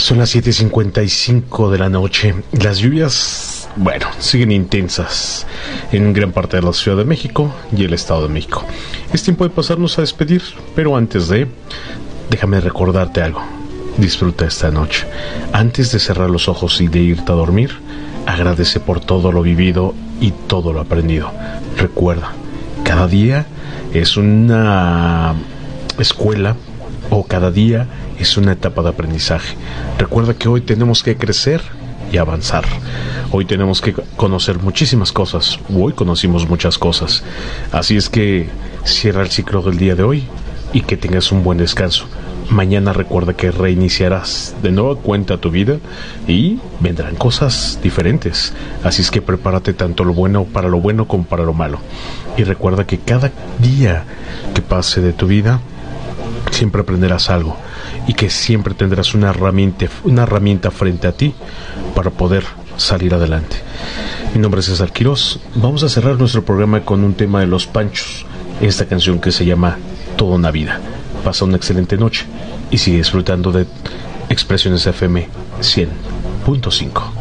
Son las 7:55 de la noche. Las lluvias, bueno, siguen intensas en gran parte de la Ciudad de México y el Estado de México. Es tiempo de pasarnos a despedir, pero antes de, déjame recordarte algo. Disfruta esta noche. Antes de cerrar los ojos y de irte a dormir, agradece por todo lo vivido y todo lo aprendido. Recuerda, cada día es una escuela o cada día es una etapa de aprendizaje. Recuerda que hoy tenemos que crecer y avanzar. Hoy tenemos que conocer muchísimas cosas. Hoy conocimos muchas cosas. Así es que cierra el ciclo del día de hoy y que tengas un buen descanso. Mañana recuerda que reiniciarás de nueva cuenta tu vida y vendrán cosas diferentes. Así es que prepárate tanto lo bueno como para lo malo. Y recuerda que cada día que pase de tu vida siempre aprenderás algo y que siempre tendrás una herramienta frente a ti para poder salir adelante. Mi nombre es César Quirós. Vamos a cerrar nuestro programa con un tema de Los Panchos, esta canción que se llama Toda una vida. Pasa una excelente noche y sigue disfrutando de Expresiones FM 100.5.